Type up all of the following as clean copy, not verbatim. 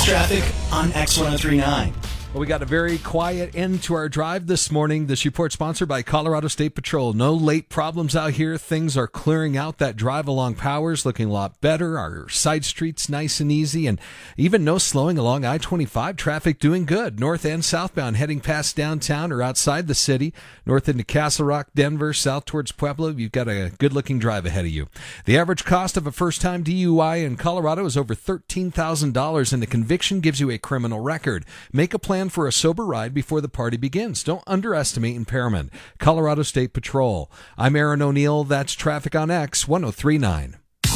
traffic on X1039. Well, we got a very quiet end to our drive this morning. This report sponsored by Colorado State Patrol. No late problems out here. Things are clearing out. That drive along Powers looking a lot better. Our side streets nice and easy, and even no slowing along I-25. Traffic doing good. North and southbound heading past downtown or outside the city. North into Castle Rock, Denver, south towards Pueblo. You've got a good-looking drive ahead of you. The average cost of a first-time DUI in Colorado is over $13,000, and the conviction gives you a criminal record. Make a plan for a sober ride before the party begins. Don't underestimate impairment. Colorado State Patrol. I'm Aaron O'Neill. That's traffic on X1039.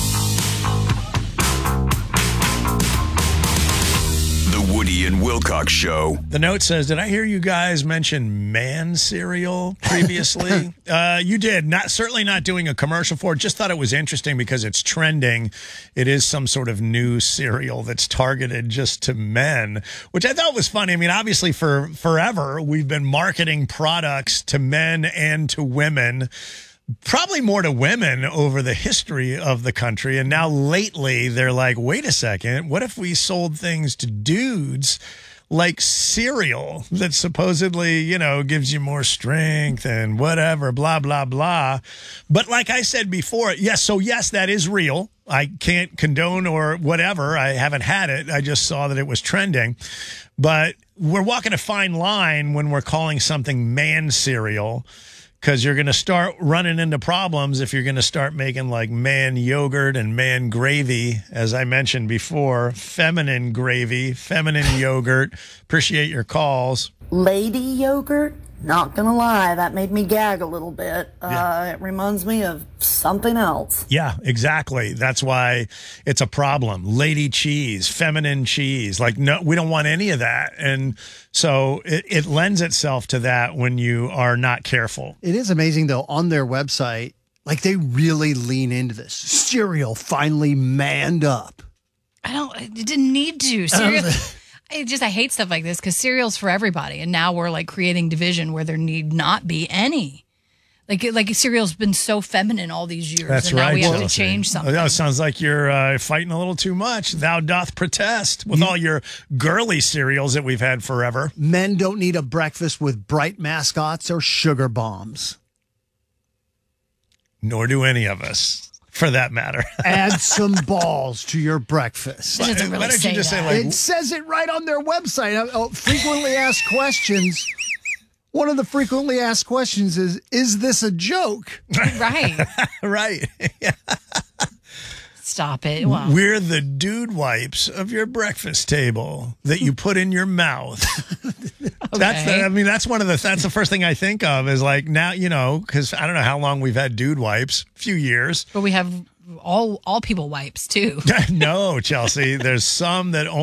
The Woody and Wilcox Show. The note says, did I hear you guys mention man cereal previously? You did. Certainly not doing a commercial for it. Just thought it was interesting because it's trending. It is some sort of new cereal that's targeted just to men, which I thought was funny. I mean, obviously for forever, we've been marketing products to men and to women. Probably more to women over the history of the country. And now lately they're like, wait a second, what if we sold things to dudes like cereal that supposedly, gives you more strength and whatever, blah, blah, blah. But like I said before, yes, that is real. I can't condone or whatever. I haven't had it. I just saw that it was trending. But we're walking a fine line when we're calling something man cereal, because you're going to start running into problems if you're going to start making like man yogurt and man gravy, as I mentioned before, feminine gravy, feminine yogurt. Appreciate your calls. Lady yogurt? Not gonna lie, that made me gag a little bit. It reminds me of something else. Yeah, exactly. That's why it's a problem. Lady cheese, feminine cheese. Like, no, we don't want any of that. And so it lends itself to that when you are not careful. It is amazing, though, on their website, like they really lean into this. Cereal finally manned up. It didn't need to. Cereal. I hate stuff like this because cereal's for everybody, and now we're like creating division where there need not be any. Like cereal's been so feminine all these years, That's and now right, we have Chelsea. to change something. It sounds like you're fighting a little too much. Thou doth protest with all your girly cereals that we've had forever. Men don't need a breakfast with bright mascots or sugar bombs. Nor do any of us, for that matter. Add some balls to your breakfast. It doesn't really Why don't you say just that. say, like, It says it right on their website. Frequently asked questions. One of the frequently asked questions is this a joke? Right. right. Stop it. Wow. We're the dude wipes of your breakfast table that you put in your mouth. Okay. That's the first thing I think of is like now, because I don't know how long we've had dude wipes, a few years. But we have all people wipes too. No, Chelsea, there's some that